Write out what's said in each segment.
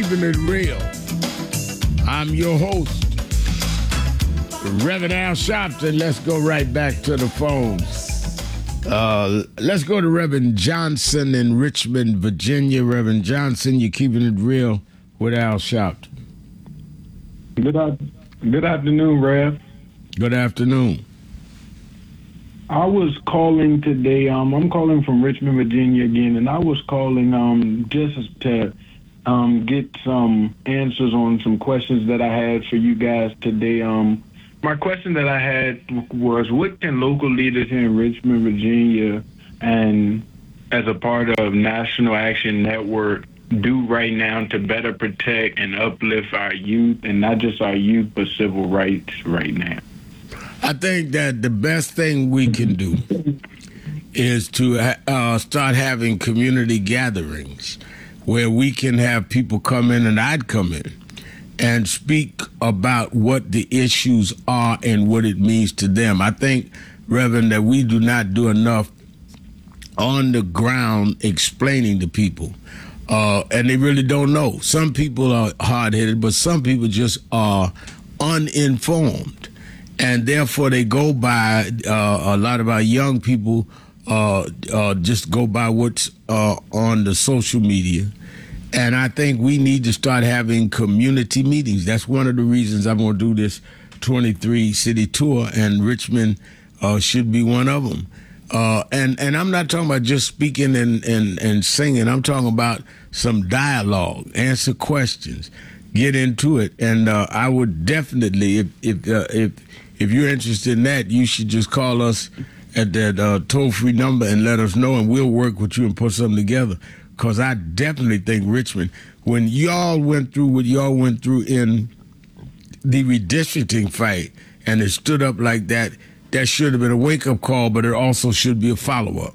Keeping It Real. I'm your host, Reverend Al Sharpton. Let's go right back to the phones. Let's go to Reverend Johnson in Richmond, Virginia. Reverend Johnson, you're Keeping It Real with Al Sharpton. Good afternoon, Rev. Good afternoon. I was calling today. I'm calling from Richmond, Virginia again, and I was calling just to get some answers on some questions that I had for you guys today. My question that I had was, what can local leaders here in Richmond, Virginia, and as a part of National Action Network, do right now to better protect and uplift our youth, and not just our youth, but civil rights right now? I think that the best thing we can do is to start having community gatherings where we can have people come in, and I'd come in and speak about what the issues are and what it means to them. I think, Reverend, that we do not do enough on the ground explaining to people, and they really don't know. Some people are hard-headed, but some people just are uninformed. And therefore, they go by, a lot of our young people just go by what's on the social media. And I think we need to start having community meetings. That's one of the reasons I'm going to do this 23-city tour, and Richmond should be one of them. And I'm not talking about just speaking and singing. I'm talking about some dialogue, answer questions, get into it. And I would definitely, if you're interested in that, you should just call us at that toll-free number and let us know, and we'll work with you and put something together. Because I definitely think Richmond, when y'all went through what y'all went through in the redistricting fight, and it stood up like that, that should have been a wake-up call, but it also should be a follow-up.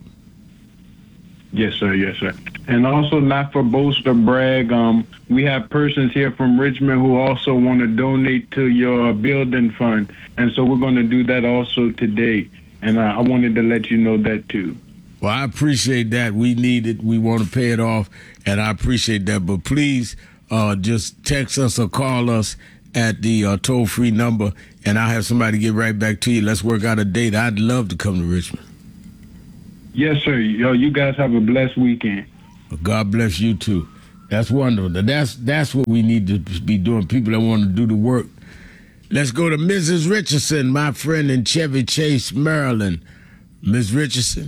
Yes, sir. Yes, sir. And also, not for boast or brag, we have persons here from Richmond who also want to donate to your building fund. And so we're going to do that also today. And I wanted to let you know that, too. Well, I appreciate that. We need it. We want to pay it off, and I appreciate that. But please just text us or call us at the toll-free number, and I'll have somebody get right back to you. Let's work out a date. I'd love to come to Richmond. Yes, sir. You guys have a blessed weekend. God bless you, too. That's wonderful. That's what we need to be doing, people that want to do the work. Let's go to Mrs. Richardson, my friend in Chevy Chase, Maryland. Ms. Richardson.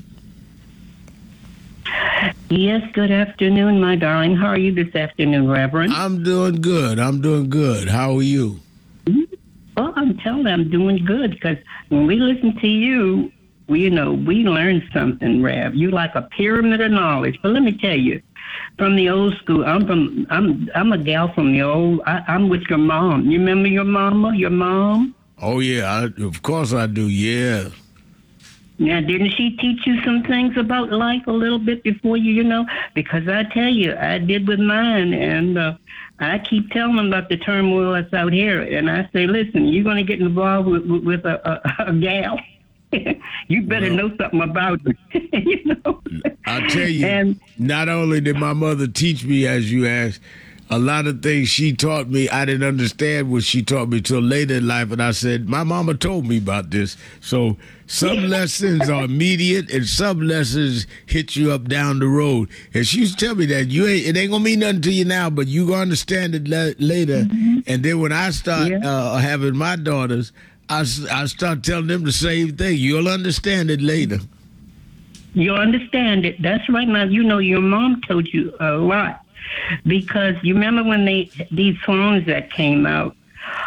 Yes, good afternoon, my darling. How are you this afternoon, Reverend? I'm doing good. How are you? Well, I'm telling you, I'm doing good, because when we listen to you, we learn something, Rev. You like a pyramid of knowledge. But let me tell you, from the old school, I'm a gal from the old. I'm with your mom. You remember your mom? Oh yeah, of course I do. Yeah. Now, didn't she teach you some things about life a little bit before you, Because I tell you, I did with mine, and I keep telling them about the turmoil that's out here. And I say, listen, you're going to get involved with a gal. You better know something about it. I'll tell you, not only did my mother teach me, as you asked, a lot of things she taught me, I didn't understand what she taught me till later in life, and I said, my mama told me about this. So some lessons are immediate, and some lessons hit you up down the road. And she used to tell me that it ain't gonna mean nothing to you now, but you gonna understand it later. Mm-hmm. And then when I start having my daughters, I start telling them the same thing. You'll understand it later. You'll understand it. That's right. Now, your mom told you a lot. Because you remember when these songs that came out,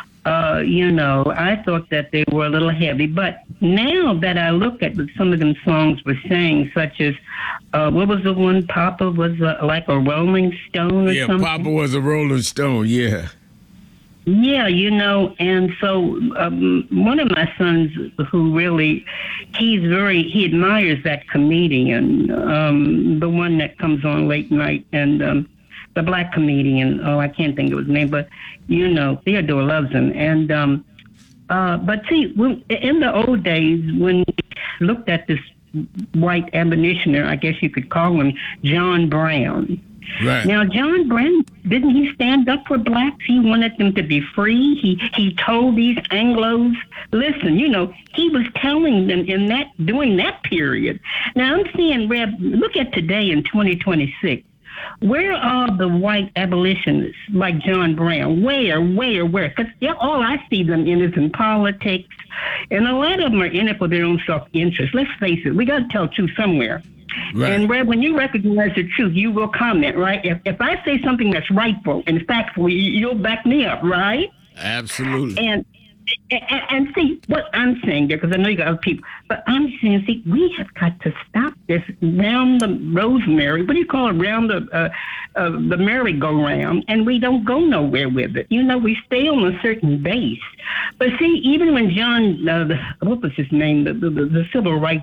I thought that they were a little heavy. But now that I look at what some of them songs were saying, such as, what was the one, Papa was like a Rolling Stone or something? Yeah, Papa was a Rolling Stone, yeah. Yeah, and so one of my sons who really, he admires that comedian, the one that comes on late night, and the black comedian, I can't think of his name, but, Theodore loves him. And, but see, in the old days, when we looked at this white abolitioner, I guess you could call him John Brown, Right. Now, John Brown, didn't he stand up for blacks? He wanted them to be free. He told these Anglos, listen, he was telling them during that period. Now, I'm seeing, Reb, look at today in 2026. Where are the white abolitionists like John Brown? Where? Because all I see them in is in politics, and a lot of them are in it for their own self-interest. Let's face it, we got to tell the truth somewhere. Right. And Reb, when you recognize the truth, you will comment, right? If I say something that's rightful and factful, you'll back me up, right? Absolutely. And see what I'm saying there, because I know you got other people, but I'm saying, see, we have got to stop this round the rosemary. What do you call it? Round the merry-go-round, and we don't go nowhere with it. We stay on a certain base. But see, even when John, what was his name, the civil rights.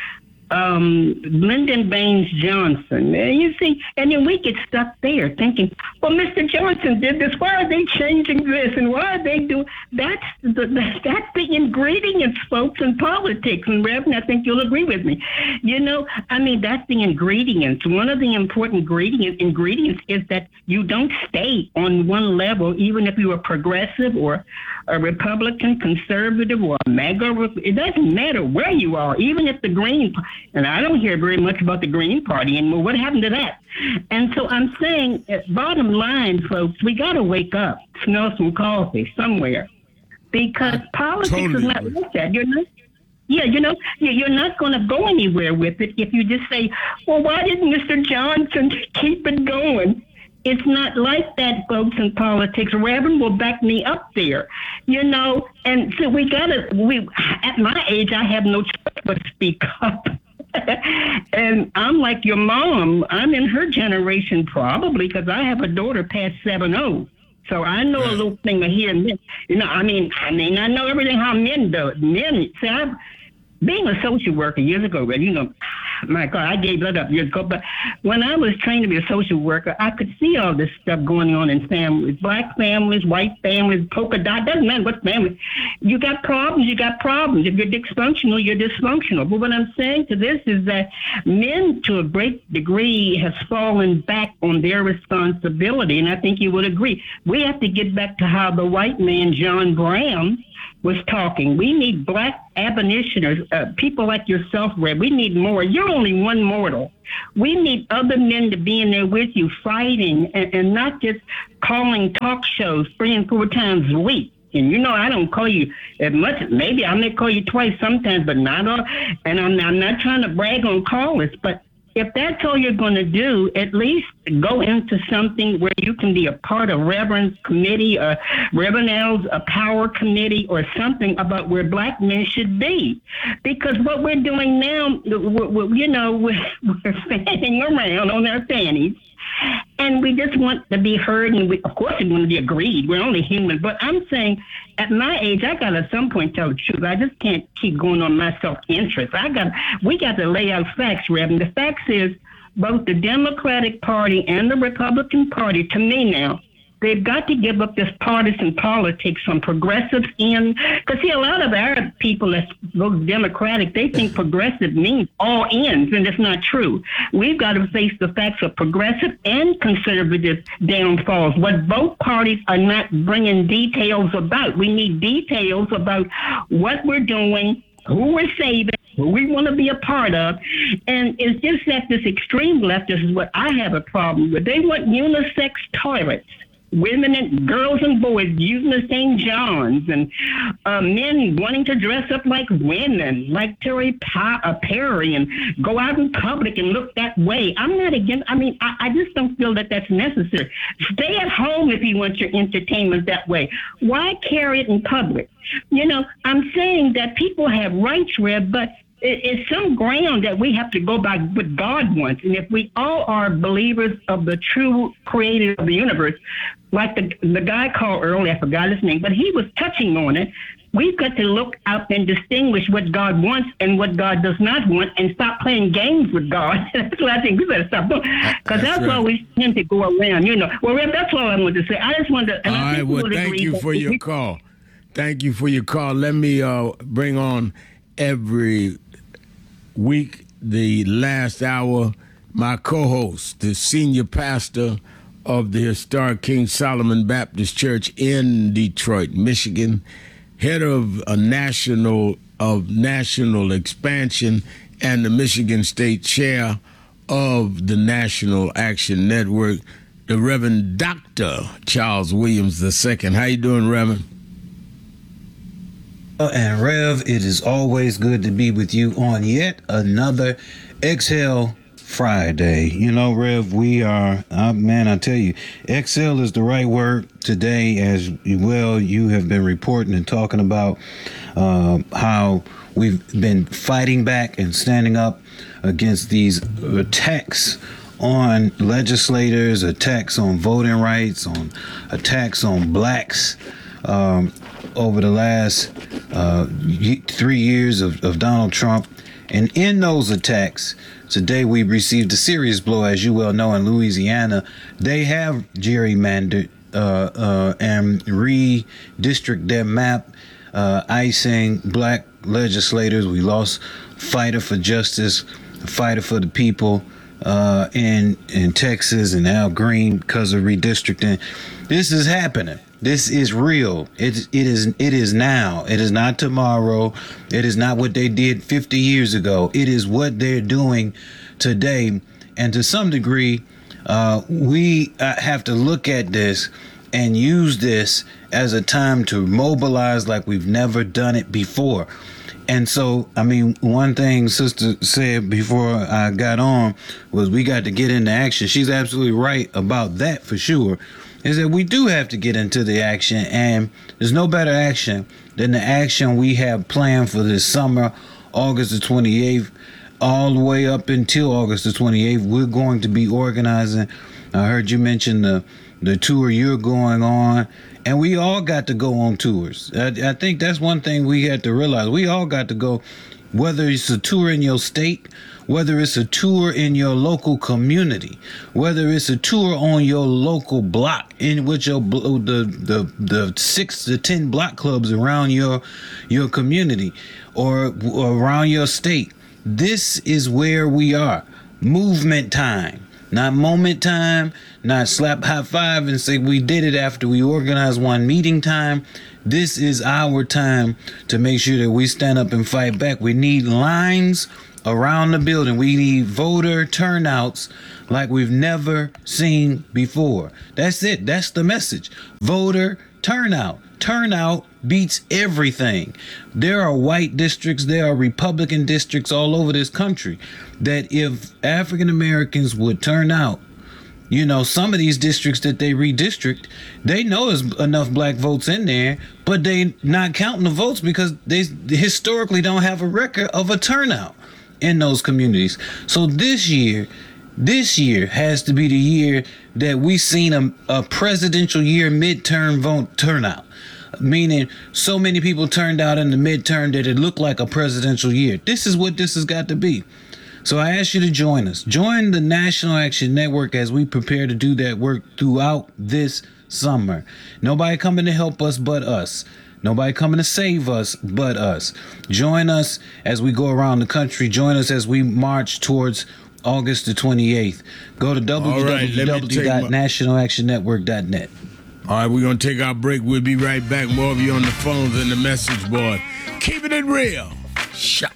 Lyndon Baines Johnson. You see, and then we get stuck there thinking, well, Mr. Johnson did this. Why are they changing this? And why are they doing that's the ingredients, folks, in politics. And Reverend, I think you'll agree with me. That's the ingredients. One of the important ingredients is that you don't stay on one level, even if you are progressive or a Republican, conservative, or a MAGA. It doesn't matter where you are, even if the Green. And I don't hear very much about the Green Party anymore. What happened to that? And so I'm saying, bottom line, folks, we got to wake up, smell some coffee somewhere, because politics is not like that. You're not going to go anywhere with it if you just say, well, why didn't Mr. Johnson keep it going? It's not like that, folks, in politics. Reverend will back me up there, and so at my age, I have no choice but to speak up. And I'm like your mom. I'm in her generation probably, because I have a daughter past 70. So I know a little thing here and there. I know everything how men do it. Being a social worker years ago, my God, I gave that up years ago. But when I was trained to be a social worker, I could see all this stuff going on in families, black families, white families, polka dot, doesn't matter what family. You got problems. If you're dysfunctional, you're dysfunctional. But what I'm saying to this is that men, to a great degree, have fallen back on their responsibility. And I think you would agree. We have to get back to how the white man, John Brown, was talking. We need black abolitionists, people like yourself, Red. We need more. You're only one mortal. We need other men to be in there with you fighting and not just calling talk shows 3 and 4 times a week. And I don't call you as much. Maybe I may call you twice sometimes, but not all. And I'm not trying to brag on callers, but if that's all you're going to do, at least go into something where you can be a part of Reverend's committee, or Reverend L's a power committee, or something about where black men should be. Because what we're doing now, we're fanning around on our fannies. And we just want to be heard, and of course we want to be agreed. We're only human. But I'm saying, at my age, I got to at some point tell the truth. I just can't keep going on my self-interest. We got to lay out facts, Reverend. The facts is both the Democratic Party and the Republican Party, to me now, they've got to give up this partisan politics from progressives in. Because, see, a lot of Arab people that vote Democratic, they think progressive means all ends, and it's not true. We've got to face the facts of progressive and conservative downfalls, what both parties are not bringing details about. We need details about what we're doing, who we're saving, who we want to be a part of. And it's just that this extreme left, this is what I have a problem with. They want unisex toilets. Women and girls and boys using the St. John's, and men wanting to dress up like women, like Terry Perry, and go out in public and look that way. I'm not against. I just don't feel that that's necessary. Stay at home if you want your entertainment that way. Why carry it in public? I'm saying that people have rights, Reb, but it's some ground that we have to go by what God wants. And if we all are believers of the true creator of the universe, like the guy called earlier, I forgot his name, but he was touching on it. We've got to look out and distinguish what God wants and what God does not want, and stop playing games with God. That's what I think we better stop doing, because that's why we tend to go around, Well, Reb, that's all I wanted to say. I just wanted to. All right, well, thank you for your call. Thank you for your call. Let me bring on every week, the last hour, my co-host, the senior pastor of the historic King Solomon Baptist Church in Detroit, Michigan, head of a national expansion and the Michigan State Chair of the National Action Network, the Reverend Dr. Charles Williams II. How you doing, Reverend? And Rev, it is always good to be with you on yet another Exhale Friday. You know, Rev, we are, man, I tell you, exhale is the right word today. As well, you have been reporting and talking about how we've been fighting back and standing up against these attacks on legislators, attacks on voting rights, on attacks on blacks over the last 3 years of Donald Trump. And in those attacks, today we received a serious blow, as you well know, in Louisiana. They have gerrymandered and redistrict their map, icing black legislators. We lost fighter for justice, fighter for the people in Texas, and Al Green because of redistricting. This is happening. This is real. It is now. It is not tomorrow. It is not what they did 50 years ago. It is what they're doing today. And to some degree, we have to look at this and use this as a time to mobilize like we've never done it before. And so, I mean, one thing Sister said before I got on was we got to get into action. She's absolutely right about that for sure. Is that we do have to get into the action, and there's no better action than the action we have planned for this summer, August the 28th, all the way up until August the 28th. We're going to be organizing. I heard you mention the tour you're going on, and we all got to go on tours. I think that's one thing we had to realize. We all got to go, whether it's a tour in your state, whether it's a tour in your local community, whether it's a tour on your local block, in which the 6 to 10 block clubs around your community or around your state. This is where we are. Movement time. Not moment time, not slap high five and say we did it after we organized one meeting time. This is our time to make sure that we stand up and fight back. We need lines around the building. We need voter turnouts like we've never seen before. That's it. That's the message. Voter turnout. Turnout beats everything. There are white districts, there are Republican districts all over this country that if African Americans would turn out, you know, some of these districts that they redistrict, they know there's enough black votes in there, but they not counting the votes because they historically don't have a record of a turnout in those communities. So this year has to be the year that we seen a presidential year midterm vote turnout. Meaning so many people turned out in the midterm that it looked like a presidential year. This is what this has got to be. So I ask you to join us. Join the National Action Network as we prepare to do that work throughout this summer. Nobody coming to help us but us. Nobody coming to save us but us. Join us as we go around the country. Join us as we march towards August the 28th. Go to www.nationalactionnetwork.net. All right, we're going to take our break. We'll be right back. More of you on the phones and the message board. Keeping it real. Shop.